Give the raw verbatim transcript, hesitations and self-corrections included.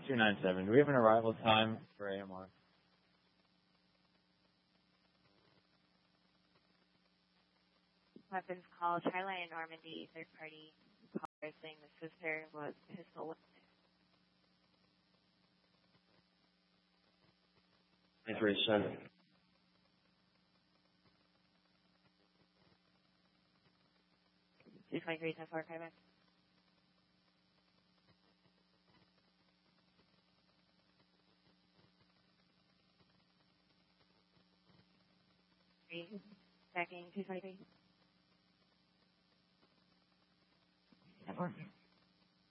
two nine seven. Do we have an arrival time for A M R? Weapons call, Charlie and Normandy, third party caller saying the sister was pistol whipped. three seven. two twenty-three, ten four, Quebec. Three, backing two twenty-three. ten four.